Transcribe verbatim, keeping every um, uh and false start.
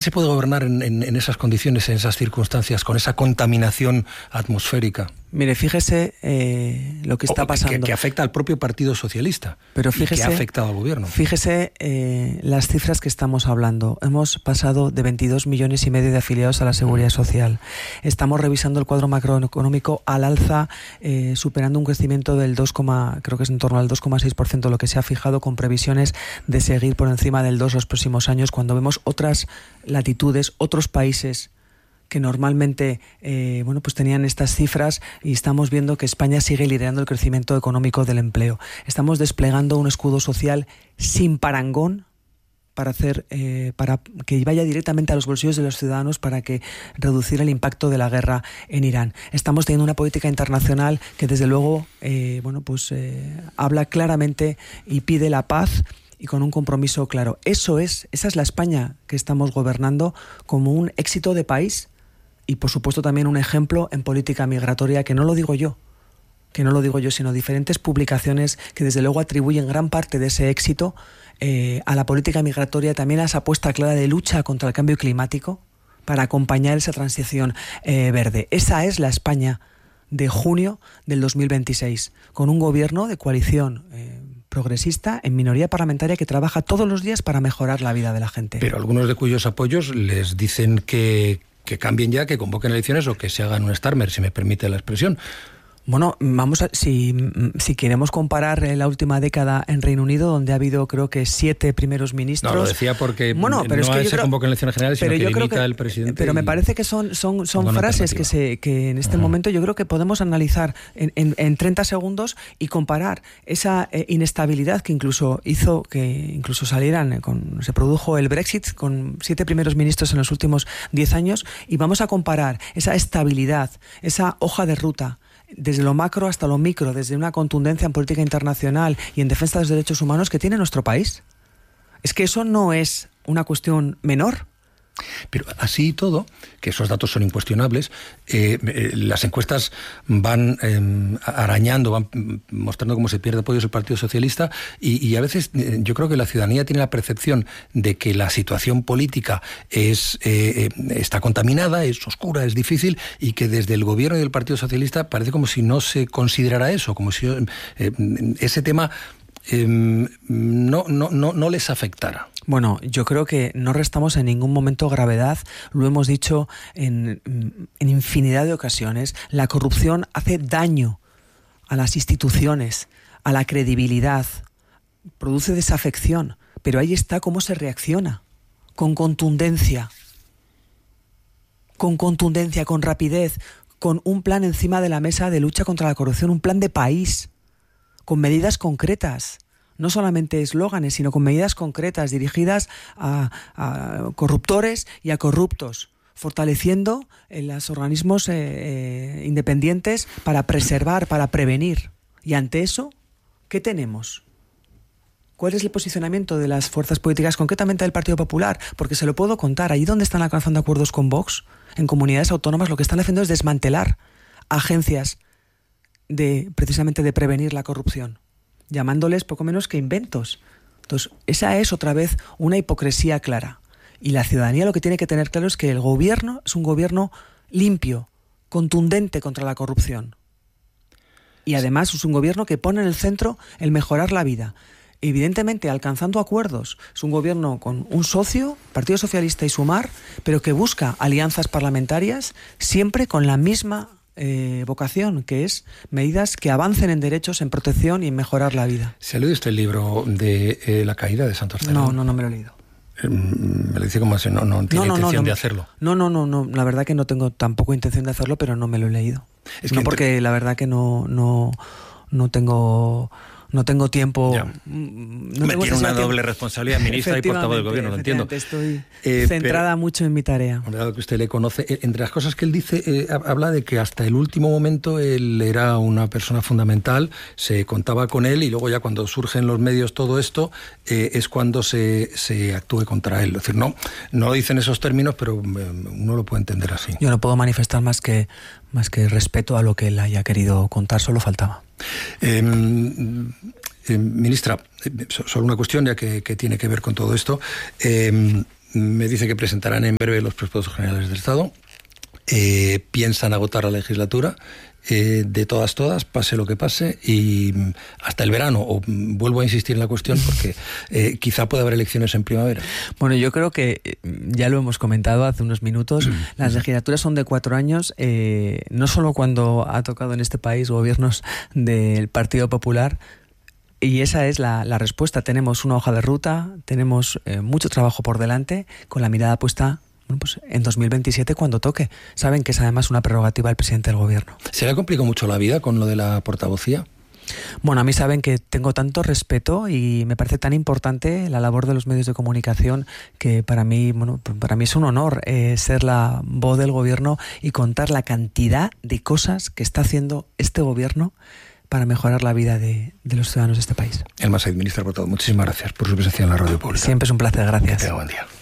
se puede gobernar en, en, en esas condiciones, en esas circunstancias, con esa contaminación atmosférica? Mire, fíjese eh, lo que está pasando. Que, que afecta al propio Partido Socialista. Pero fíjese, y que ha afectado al gobierno. Fíjese eh, las cifras que estamos hablando. Hemos pasado de veintidós millones y medio de afiliados a la Seguridad Social. Estamos revisando el cuadro macroeconómico al alza, eh, superando un crecimiento del dos, creo que es en torno al dos coma seis por ciento, lo que se ha fijado, con previsiones de seguir por encima del dos los próximos años, cuando vemos otras latitudes, otros países que normalmente eh, bueno, pues tenían estas cifras, y estamos viendo que España sigue liderando el crecimiento económico del empleo. Estamos desplegando un escudo social sin parangón para hacer eh, para que vaya directamente a los bolsillos de los ciudadanos, para que reducir el impacto de la guerra en Irán. Estamos teniendo una política internacional que desde luego eh, bueno, pues, eh, habla claramente y pide la paz, y con un compromiso claro. Eso es, esa es la España que estamos gobernando, como un éxito de país. Y por supuesto también un ejemplo en política migratoria, que no lo digo yo, que no lo digo yo, sino diferentes publicaciones que desde luego atribuyen gran parte de ese éxito eh, a la política migratoria, también a esa apuesta clara de lucha contra el cambio climático para acompañar esa transición eh, verde. Esa es la España de junio del dos mil veintiséis, con un gobierno de coalición eh, progresista, en minoría parlamentaria, que trabaja todos los días para mejorar la vida de la gente. Pero algunos de cuyos apoyos les dicen que... que cambien ya, que convoquen elecciones o que se hagan un Starmer, si me permite la expresión. Bueno, vamos a, si, si queremos comparar la última década en Reino Unido, donde ha habido, creo que, siete primeros ministros. No, lo decía porque bueno, pero no es que se creo, convocan elecciones generales, sino que limita que, el presidente. Pero me parece que son, son, son frases que, se, que en este uh-huh. momento yo creo que podemos analizar en, en, en treinta segundos y comparar esa eh, inestabilidad que incluso hizo que incluso salieran, con, se produjo el Brexit con siete primeros ministros en los últimos diez años, y vamos a comparar esa estabilidad, esa hoja de ruta, desde lo macro hasta lo micro, desde una contundencia en política internacional y en defensa de los derechos humanos que tiene nuestro país. Es que eso no es una cuestión menor. Pero así y todo, que esos datos son incuestionables, eh, eh, las encuestas van eh, arañando, van mostrando cómo se pierde apoyo del Partido Socialista, y, y a veces eh, yo creo que la ciudadanía tiene la percepción de que la situación política es eh, está contaminada, es oscura, es difícil, y que desde el gobierno y el Partido Socialista parece como si no se considerara eso, como si eh, ese tema eh, no, no, no, no les afectara. Bueno, yo creo que no restamos en ningún momento gravedad, lo hemos dicho en, en infinidad de ocasiones. La corrupción hace daño a las instituciones, a la credibilidad, produce desafección, pero ahí está cómo se reacciona, con contundencia, con contundencia, con rapidez, con un plan encima de la mesa de lucha contra la corrupción, un plan de país, con medidas concretas. No solamente eslóganes, sino con medidas concretas dirigidas a, a corruptores y a corruptos, fortaleciendo en los organismos eh, eh, independientes para preservar, para prevenir. Y ante eso, ¿qué tenemos? ¿Cuál es el posicionamiento de las fuerzas políticas, concretamente del Partido Popular? Porque se lo puedo contar. Allí donde están alcanzando acuerdos con Vox, en comunidades autónomas, lo que están haciendo es desmantelar agencias de, precisamente de prevenir la corrupción, llamándoles poco menos que inventos. Entonces, esa es otra vez una hipocresía clara. Y la ciudadanía lo que tiene que tener claro es que el gobierno es un gobierno limpio, contundente contra la corrupción. Y además es un gobierno que pone en el centro el mejorar la vida. Evidentemente, alcanzando acuerdos. Es un gobierno con un socio, Partido Socialista y Sumar, pero que busca alianzas parlamentarias siempre con la misma Eh, vocación, que es medidas que avancen en derechos, en protección y en mejorar la vida. ¿Se ha leído usted el libro de eh, La caída de Santos Cerón? No, no, no me lo he leído. Eh, me lo dice como si no, no tiene no, no, intención no, no, de hacerlo. No, no, no, no, la verdad que no tengo tampoco intención de hacerlo, pero no me lo he leído. Es que no, entre... porque la verdad que no, no, no tengo... No tengo tiempo. Ya. No Me tengo tiene una tiempo. doble responsabilidad, ministra y portavoz del gobierno, lo entiendo. Estoy eh, centrada pero, mucho en mi tarea. Dado que usted le conoce, entre las cosas que él dice, eh, habla de que hasta el último momento él era una persona fundamental, se contaba con él, y luego ya cuando surge en los medios todo esto, eh, es cuando se, se actúe contra él. Es decir, no, no dicen esos términos, pero uno lo puede entender así. Yo no puedo manifestar más que, más que respeto a lo que él haya querido contar, solo faltaba. Eh, eh, ministra, solo una cuestión ya que, que tiene que ver con todo esto. Eh, me dice que presentarán en breve los presupuestos generales del Estado. Eh, piensan agotar la legislatura eh, de todas, todas, pase lo que pase, y hasta el verano. O vuelvo a insistir en la cuestión porque eh, quizá pueda haber elecciones en primavera. Bueno, yo creo que ya lo hemos comentado hace unos minutos, las legislaturas son de cuatro años, eh, no solo cuando ha tocado en este país gobiernos del Partido Popular. Y esa es la, la respuesta. Tenemos una hoja de ruta, tenemos eh, mucho trabajo por delante, con la mirada puesta, bueno, pues en dos mil veintisiete cuando toque. Saben que es además una prerrogativa del presidente del gobierno. ¿Se le ha complicado mucho la vida con lo de la portavocía? Bueno, a mí saben que tengo tanto respeto y me parece tan importante la labor de los medios de comunicación que para mí, bueno, para mí es un honor eh, ser la voz del gobierno y contar la cantidad de cosas que está haciendo este gobierno para mejorar la vida de, de los ciudadanos de este país. Elma Said, ministra por todo. Muchísimas gracias por su presencia en la radio pública. Siempre es un placer, gracias. Que tenga buen día.